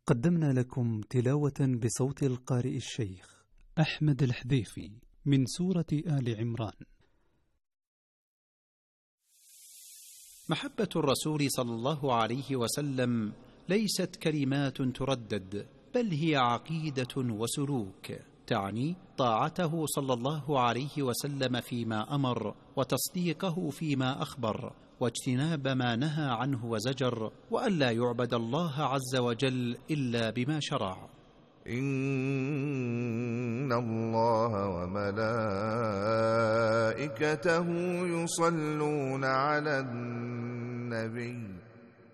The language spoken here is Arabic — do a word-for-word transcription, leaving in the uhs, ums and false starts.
قدمنا لكم تلاوة بصوت القارئ الشيخ أحمد الحذيفي من سورة آل عمران. محبة الرسول صلى الله عليه وسلم ليست كلمات تردد، بل هي عقيدة وسلوك، تعني طاعته صلى الله عليه وسلم فيما أمر، وتصديقه فيما أخبر، واجتناب ما نهى عنه وزجر، وألا يعبد الله عز وجل إلا بما شرع. إن الله وملائكته يصلون على النبي